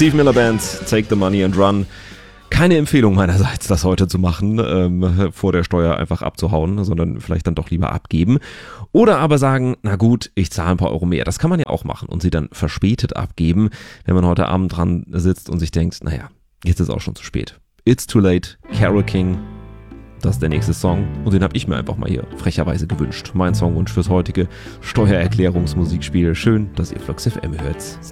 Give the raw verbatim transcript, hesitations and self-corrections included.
Steve Miller Band, Take the Money and Run. Keine Empfehlung meinerseits, das heute zu machen, ähm, vor der Steuer einfach abzuhauen, sondern vielleicht dann doch lieber abgeben. Oder aber sagen, na gut, ich zahle ein paar Euro mehr. Das kann man ja auch machen und sie dann verspätet abgeben, wenn man heute Abend dran sitzt und sich denkt, naja, jetzt ist auch schon zu spät. It's Too Late, Carole King. Das ist der nächste Song und den habe ich mir einfach mal hier frecherweise gewünscht. Mein Songwunsch fürs heutige Steuererklärungsmusikspiel. Schön, dass ihr Flux F M hört.